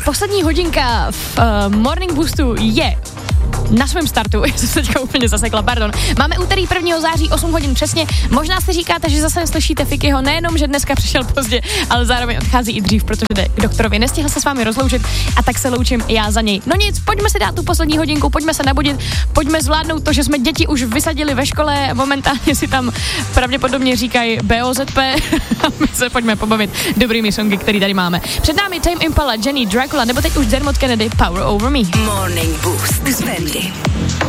Poslední hodinka v Morning Boostu je na svém startu, já jsem se teďka úplně zasekla, pardon. Máme úterý 1. září, 8 hodin přesně. Možná si říkáte, že zase slyšíte Fikyho, nejenom, že dneska přišel pozdě, ale zároveň odchází i dřív, protože jde k doktorovi. Nestihl se s vámi rozloučit a tak se loučím já za něj. No nic, pojďme si dát tu poslední hodinku, pojďme se nabudit, pojďme zvládnout to, že jsme děti už vysadili ve škole, momentálně si tam pravděpodobně říkají BOZP a my se pojďme pobavit dobrými songy, který tady máme. Před námi Tame Impala, Jenny, Dracula, nebo teď už Dermot Kennedy, Power Over Me. Morning Boost s Bendy.